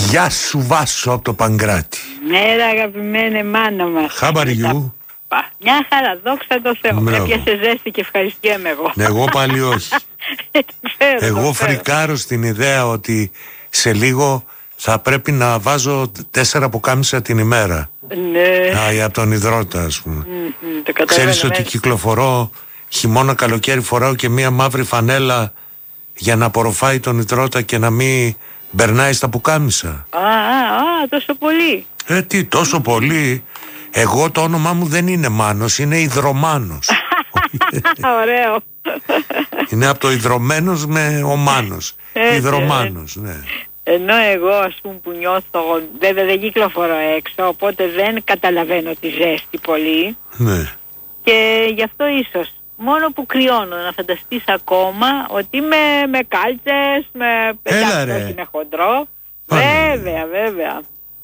Γεια σου Βάσο από το Παγκράτη. Ναι, αγαπημένε μάνα μας. Χαμπαριού. Μια χαρά, δόξα τω Θεώ. Με πιάσε ζέστη και ευχαριστιέμαι εγώ. Εγώ πάλι όχι. Εγώ φρικάρω στην ιδέα ότι σε λίγο θα πρέπει να βάζω 4 πουκάμισα την ημέρα. Ναι. Από τον υδρότα, ας πούμε. Ξέρεις ότι κυκλοφορώ χειμώνα καλοκαίρι, φοράω και μία μαύρη φανέλα για να απορροφάει τον υδρότα και να μην μπερνάει στα πουκάμισα. Τόσο πολύ. Τι τόσο πολύ. Εγώ το όνομά μου δεν είναι Μάνος, είναι Ιδρωμάνος. Ωραίο. Είναι από το Ιδρωμένος με ο Μάνος. Ιδρωμάνος, ναι. Ενώ εγώ, ας πούμε, που νιώθω, βέβαια δεν κυκλοφορώ έξω, οπότε δεν καταλαβαίνω τη ζέστη πολύ. Ναι. Και γι' αυτό ίσως, μόνο που κρυώνω, να φανταστείς ακόμα ότι είμαι με κάλτσες, με πετάξεις, με χοντρό. Βέβαια.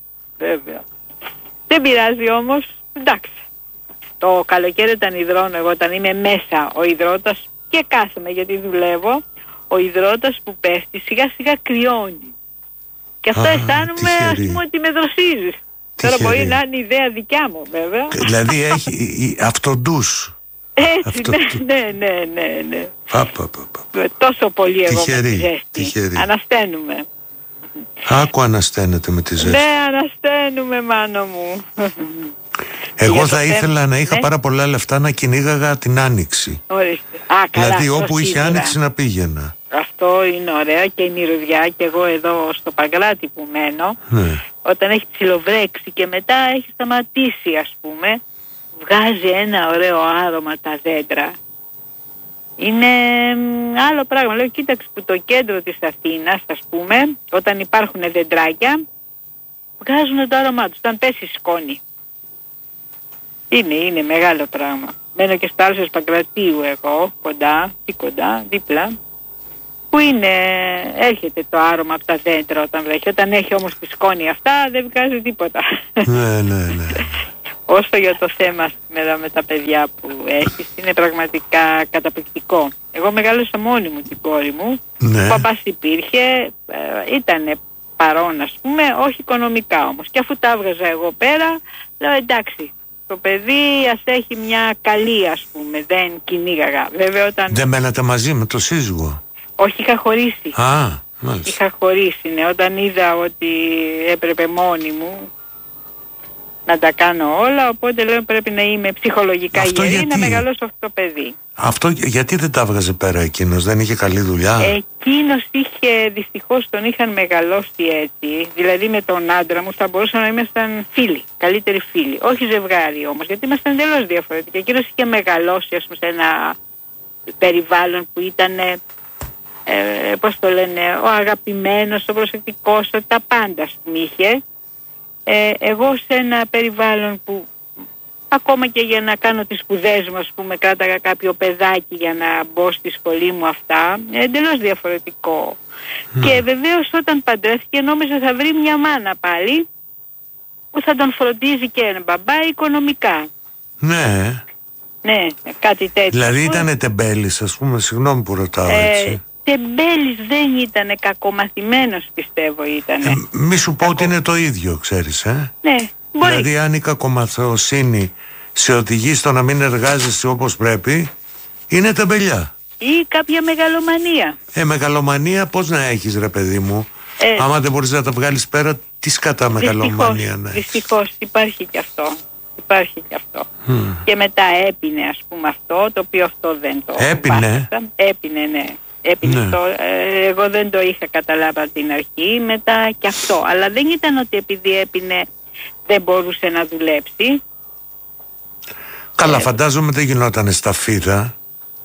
Δεν πειράζει όμως, εντάξει. Το καλοκαίρι όταν υδρώνω εγώ, όταν είμαι μέσα ο υδρότας και κάθομαι γιατί δουλεύω, ο υδρότας που πέφτει σιγά σιγά κρυώνει. Και αυτό αισθάνομαι, ας πούμε, ότι με δροσίζει. Τώρα μπορεί να είναι ιδέα δικιά μου, βέβαια. Δηλαδή έχει αυτοντούς. Έτσι, ναι. Τόσο πολύ εγώ με τη ζέστη. Ανασταίνουμε. Άκου ανασταίνεται με τη ζέστη. Ναι, ανασταίνουμε, μάνο μου. Εγώ θα ήθελα να είχα πάρα πολλά λεφτά να κυνήγαγα την Άνοιξη. Ορίστε. Δηλαδή όπου είχε Άνοιξη να πήγαινα. Αυτό είναι ωραία και η μυρωδιά. Και εγώ εδώ στο Παγκράτη που μένω, όταν έχει ψιλοβρέξει και μετά έχει σταματήσει, ας πούμε, βγάζει ένα ωραίο άρωμα τα δέντρα. Είναι άλλο πράγμα. Λέω, κοίταξε που το κέντρο της Αθήνας, ας πούμε, όταν υπάρχουν δεντράκια, βγάζουν το άρωμά τους, όταν πέσει σκόνη. Είναι μεγάλο πράγμα. Μένω και στο Άλσος Παγκρατίου εγώ, κοντά, δίπλα, που έρχεται το άρωμα από τα δέντρα όταν βρέχει. Όταν έχει όμως τη σκόνη αυτά δεν βγάζει τίποτα. Ναι. Όσο για το θέμα σήμερα με τα παιδιά που έχεις, είναι πραγματικά καταπληκτικό. Εγώ μεγάλωσα μόνη μου την κόρη μου. Ο παπάς υπήρχε, ήταν παρόν, ας πούμε, όχι οικονομικά όμως. Και αφού τα έβγαζα εγώ πέρα, λέω εντάξει, το παιδί ας έχει μια καλή, ας πούμε, δεν κυνήγαγα. Βέβαια όταν... Δεν μένατε μαζί με το σύζυγο? Όχι, είχα χωρίσει. Μάλιστα. Είχα χωρίσει, ναι. Όταν είδα ότι έπρεπε μόνη μου να τα κάνω όλα, οπότε λέω πρέπει να είμαι ψυχολογικά γερή να μεγαλώσω αυτό το παιδί. Αυτό γιατί δεν τα έβγαζε πέρα εκείνος, δεν είχε καλή δουλειά? Εκείνος είχε, δυστυχώς τον είχαν μεγαλώσει έτσι, δηλαδή με τον άντρα μου θα μπορούσαν να ήμασταν φίλοι, καλύτεροι φίλοι, όχι ζευγάρι όμως, γιατί ήμασταν εντελώς διαφορετικοί. Εκείνος είχε μεγαλώσει, ας πούμε, σε ένα περιβάλλον που ήταν, πώς το λένε, ο αγαπημένος, ο προσεκτικός, τα πάντα, ας πούμε, είχε. Εγώ σε ένα περιβάλλον που ακόμα και για να κάνω τις σπουδές μου, ας πούμε, κράταγα κάποιο παιδάκι για να μπω στη σχολή μου, αυτά, εντελώς διαφορετικό. Και βεβαίως όταν παντρεύτηκε νόμιζα θα βρει μια μάνα πάλι που θα τον φροντίζει και ένα μπαμπά οικονομικά. Ναι, κάτι τέτοιο. Δηλαδή ήτανε τεμπέλης, ας πούμε, συγγνώμη που ρωτάω έτσι. Τεμπέλης δεν ήτανε, κακομαθημένος πιστεύω ήτανε. Μη σου πω ότι είναι το ίδιο, ξέρεις, Ναι, μπορεί. Δηλαδή αν η κακομαθοσύνη σε οδηγεί στο να μην εργάζεσαι όπως πρέπει, είναι τεμπελιά. Ή κάποια μεγαλομανία. Μεγαλομανία πώς να έχεις, ρε παιδί μου? Άμα δεν μπορείς να τα βγάλεις πέρα, τι σκατά μεγαλομανία να έχεις? Δυστυχώς υπάρχει και αυτό. Και μετά έπινε, ας πούμε, αυτό, το οποίο αυτό δεν το έπινε. Έπινε. Εγώ δεν το είχα καταλάβει από την αρχή, μετά και αυτό. Αλλά δεν ήταν ότι επειδή έπινε δεν μπορούσε να δουλέψει. Καλά, φαντάζομαι δεν γινότανε στα φίδα.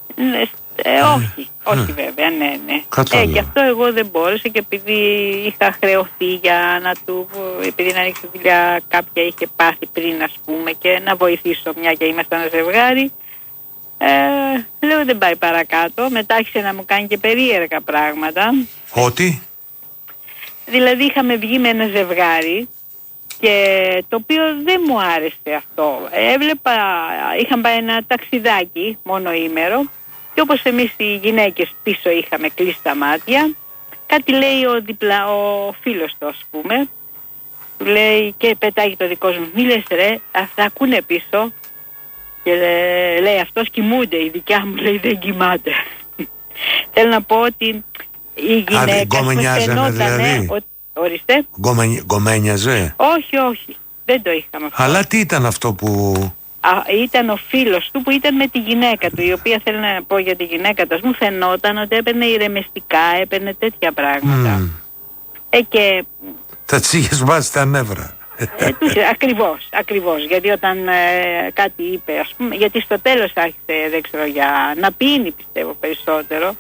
Όχι βέβαια, ναι. Γι' αυτό εγώ δεν μπόρεσα, και επειδή είχα χρεωθεί για να του, επειδή να ανοίξει δουλειά κάποια είχε πάθει πριν, ας πούμε, και να βοηθήσω, μια και ήμασταν ένα ζευγάρι, λέω δεν πάει παρακάτω. Μετά άρχισε να μου κάνει και περίεργα πράγματα. Ότι? Δηλαδή είχαμε βγει με ένα ζευγάρι, και το οποίο δεν μου άρεσε αυτό. Είχαμε πάει ένα ταξιδάκι μονοήμερο, και όπως εμείς οι γυναίκες πίσω είχαμε κλείσει τα μάτια, κάτι λέει ο φίλος του, ας πούμε, του λέει και πετάγει το δικό μου, μη λες ρε, αυτά ακούνε πίσω, και λέει αυτός κοιμούνται, η δικιά μου λέει δεν κοιμάται. Θέλω να πω ότι η γυναίκα που φαινότανε δηλαδή. Ορίστε. Γκομένιαζε. Όχι, δεν το είχαμε αυτό. Αλλά τι ήταν αυτό που... Ήταν ο φίλος του που ήταν με τη γυναίκα του, η οποία, θέλω να πω για τη γυναίκα του, μου φαινόταν ότι έπαιρνε ηρεμιστικά, έπαιρνε τέτοια πράγματα. Και... Θα της είχες βάσει τα νεύρα. Ακριβώς, γιατί όταν κάτι είπε, ας πούμε, γιατί στο τέλος άρχισε, δεν ξέρω, για να πίνει, πιστεύω, περισσότερο,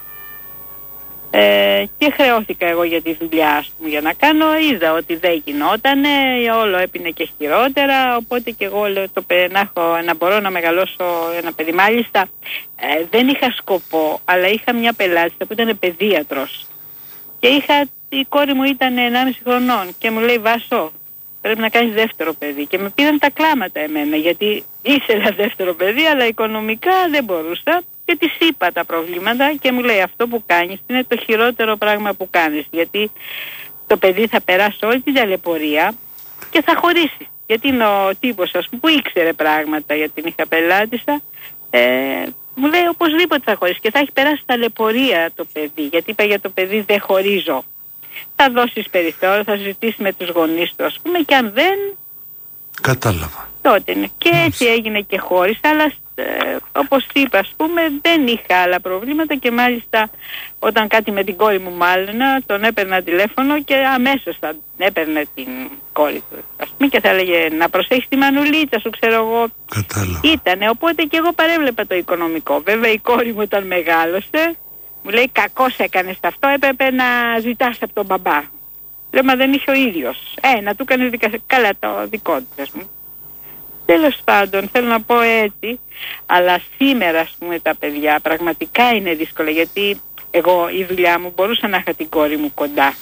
και χρεώθηκα εγώ για τη δουλειά, ας πούμε, για να κάνω, είδα ότι δεν γινότανε, όλο έπινε και χειρότερα, οπότε και εγώ λέω να μπορώ να μεγαλώσω ένα παιδί. Μάλιστα δεν είχα σκοπό, αλλά είχα μια πελάτησα που ήταν παιδίατρος και η κόρη μου ήταν 1,5 χρονών και μου λέει, Βάσο, πρέπει να κάνεις δεύτερο παιδί, και με πήραν τα κλάματα εμένα, γιατί ήθελα δεύτερο παιδί, αλλά οικονομικά δεν μπορούσα, και της είπα τα προβλήματα και μου λέει, αυτό που κάνεις είναι το χειρότερο πράγμα που κάνεις, γιατί το παιδί θα περάσει όλη την ταλαιπωρία και θα χωρίσει, γιατί είναι ο τύπος, ας πούμε, που ήξερε πράγματα, γιατί την είχα πελάτησα, μου λέει οπωσδήποτε θα χωρίσει και θα έχει περάσει ταλαιπωρία το παιδί, γιατί είπα για το παιδί δεν χωρίζω. Θα δώσεις περιθώριο, θα συζητήσει με τους γονείς του, ας πούμε, και αν δεν... Κατάλαβα. Τότε είναι. Και έτσι έγινε και χώρισα, αλλά όπως είπα, ας πούμε, δεν είχα άλλα προβλήματα, και μάλιστα όταν κάτι με την κόρη μου μάλλον, τον έπαιρνα τηλέφωνο και αμέσως θα έπαιρνε την κόρη του, ας πούμε, και θα έλεγε να προσέχεις τη μανουλίτσα σου, ξέρω εγώ. Κατάλαβα. Ήτανε, οπότε και εγώ παρέβλεπα το οικονομικό. Βέβαια η κόρη μου όταν μεγάλωσε μου λέει, κακώς έκανες αυτό, έπρεπε να ζητάς από τον μπαμπά. Λέω, μα δεν είχε ο ίδιος. Να του κάνεις καλά το δικό του, ας πούμε. Τέλος πάντων, θέλω να πω έτσι, αλλά σήμερα, ας πούμε, τα παιδιά πραγματικά είναι δύσκολα, γιατί εγώ η δουλειά μου μπορούσα να είχα την κόρη μου κοντά.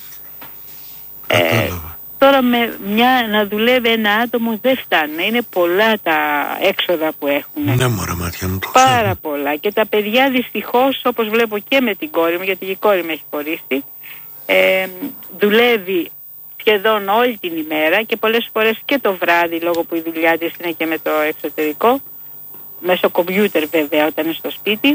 Τώρα να δουλεύει ένα άτομο δεν φτάνει. Είναι πολλά τα έξοδα που έχουν. Ναι, μωρέ, μάτια μου, το πάρα πολλά. Και τα παιδιά δυστυχώς, όπως βλέπω και με την κόρη μου, γιατί η κόρη με έχει χωρίσει, δουλεύει σχεδόν όλη την ημέρα και πολλές φορές και το βράδυ, λόγω που η δουλειά της είναι και με το εξωτερικό, μέσω κομπιούτερ βέβαια όταν είναι στο σπίτι.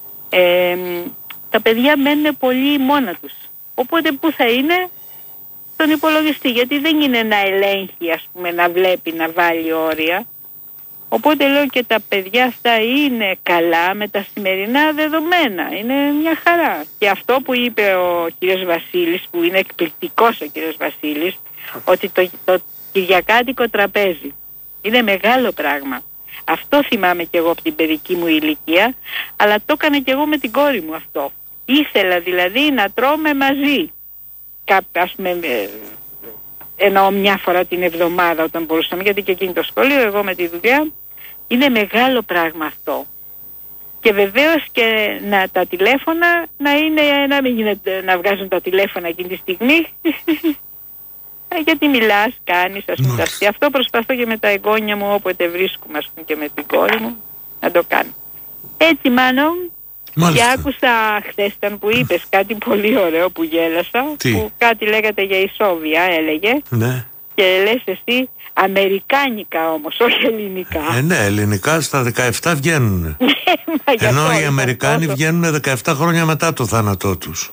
Τα παιδιά μένουν πολύ μόνα τους. Οπότε πού θα είναι? Στον υπολογιστή, γιατί δεν είναι να ελέγχει, ας πούμε, να βλέπει, να βάλει όρια. Οπότε λέω και τα παιδιά αυτά είναι καλά με τα σημερινά δεδομένα, είναι μια χαρά. Και αυτό που είπε ο κύριος Βασίλης, που είναι εκπληκτικός ο κύριος Βασίλης, ότι το κυριακάτικο τραπέζι είναι μεγάλο πράγμα. Αυτό θυμάμαι και εγώ από την παιδική μου ηλικία, αλλά το έκανα και εγώ με την κόρη μου αυτό. Ήθελα δηλαδή να τρώμε μαζί. Ας πούμε, εννοώ μια φορά την εβδομάδα όταν μπορούσαμε, γιατί και εκείνη το σχολείο, εγώ με τη δουλειά. Είναι μεγάλο πράγμα αυτό. Και βεβαίως και τα τηλέφωνα να μην γίνεται να βγάζουν τα τηλέφωνα εκείνη τη στιγμή. Γιατί μιλάς, κάνεις, ας πούμε, αυτό προσπαθώ και με τα εγγόνια μου, όποτε βρίσκουμε, ας πούμε, και με την κόρη μου, να το κάνω. Έτσι, μάλλον. Και άκουσα χθες που είπες κάτι πολύ ωραίο που γέλασα. Που κάτι λέγατε για ισόβια, έλεγε. Ναι. Και λες εσύ αμερικάνικα όμως, όχι ελληνικά. Ναι, ελληνικά στα 17 βγαίνουν. Ενώ οι Αμερικάνοι βγαίνουν 17 χρόνια μετά το θάνατό τους.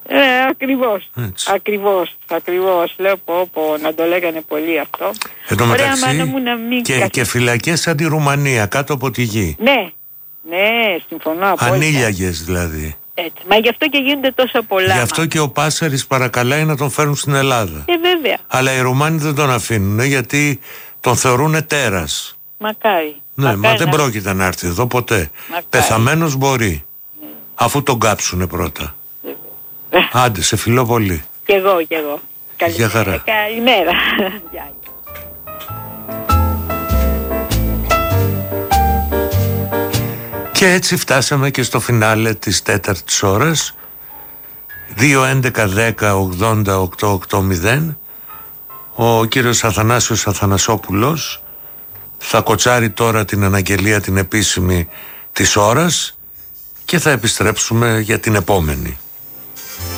Ακριβώς. Λέω πω, να το λέγανε πολύ αυτό. Εν τω μεταξύ και φυλακές σαν τη Ρουμανία, κάτω από τη γη. Ναι, συμφωνώ. Ανήλιαγες δηλαδή. Έτσι. Μα γι' αυτό και γίνονται τόσα πολλά. Γι' αυτό και ο Πάσαρης παρακαλάει να τον φέρουν στην Ελλάδα. Βέβαια. Αλλά οι Ρουμάνοι δεν τον αφήνουν, γιατί τον θεωρούν τέρας. Μακάρι. Ναι, μα δεν πρόκειται να έρθει εδώ ποτέ. Πεθαμένος μπορεί. Αφού τον κάψουνε πρώτα. Άντε, σε φιλώ πολύ. Κι εγώ. Γεια χαρά. Καλημέρα. Και έτσι φτάσαμε και στο φινάλε της 4ης ώρας. 2-11-10-80-880. Ο κύριος Αθανάσιος Αθανασόπουλος θα κοτσάρει τώρα την αναγγελία την επίσημη της ώρας και θα επιστρέψουμε για την επόμενη.